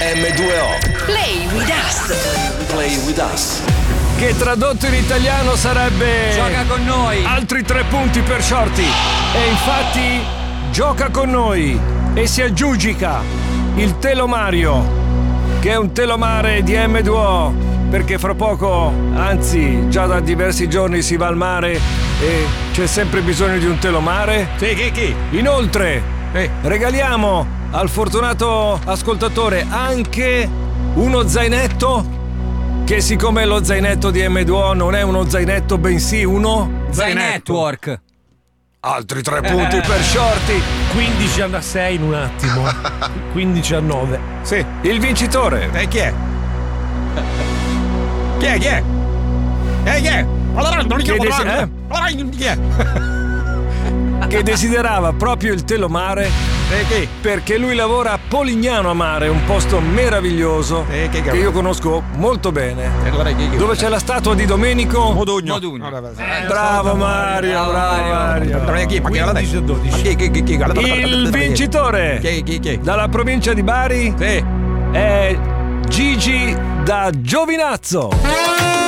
M2O. Play with us. Play with us. Che tradotto in italiano sarebbe Gioca con noi. altri 3 punti per Shorty. E infatti gioca con noi e si aggiudica il telomario, che è un telomare di M2O, perché fra poco, anzi già da diversi giorni si va al mare e c'è sempre bisogno di un telomare. Sì, chi? Inoltre regaliamo al fortunato ascoltatore anche uno zainetto, che siccome lo zainetto di M2O non è uno zainetto bensì uno Zai Network. altri 3 punti per Shorty. 15-6 in un attimo. 15-9. Sì, il vincitore Chi è? Chi è? Chi è? Chi è? che desiderava proprio il telomare Chi? perché lui lavora a Polignano a Mare, un posto meraviglioso che che io conosco molto bene, dove c'è la statua di Domenico Modugno. Bravo Mario, bravo Mario. 15-12. Il vincitore Chi? dalla provincia di Bari Sì. è Gigi da Giovinazzo.